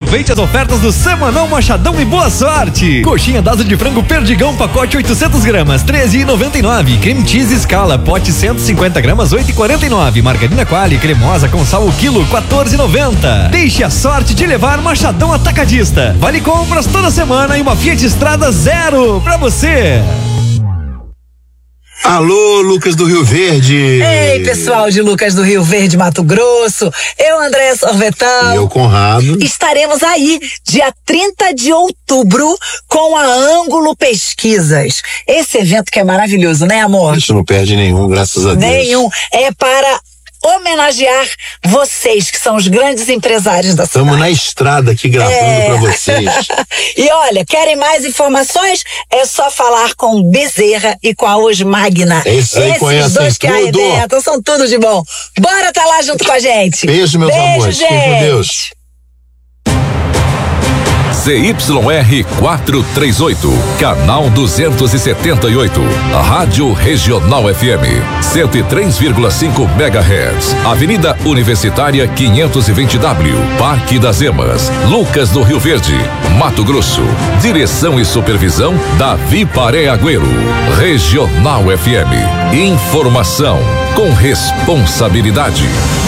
Aproveite as ofertas do Semanão Machadão e boa sorte. Coxinha d'asa de frango Perdigão, pacote 800 gramas, R$13,99. Creme cheese Scala, pote 150 gramas, R$8,49. Margarina Qualy cremosa com sal o quilo, R$14,90. Deixe a sorte de levar Machadão Atacadista. Vale compras toda semana e uma Fiat Estrada zero pra você. Alô, Lucas do Rio Verde. Ei, pessoal de Lucas do Rio Verde, Mato Grosso. Eu, Andréia Sorvetão. E eu, Conrado. Estaremos aí, dia 30 de outubro, com a Ângulo Pesquisas. Esse evento que é maravilhoso, né, amor? Isso não perde nenhum, graças a Deus. Nenhum. É para homenagear vocês, que são os grandes empresários da cidade. Estamos na estrada aqui gravando pra vocês. E olha, querem mais informações? É só falar com o Bezerra e com a Osmagna. É isso aí, esses dois que tudo. arrebentam, são tudo de bom. Bora tá lá junto com a gente. Beijo, meus amores. Gente. Fiquem com Deus. ZYR 438, canal 278, Rádio Regional FM, 103,5 MHz, Avenida Universitária 520W, Parque das Emas, Lucas do Rio Verde, Mato Grosso. Direção e supervisão Davi Paré Agüero. Regional FM, informação com responsabilidade.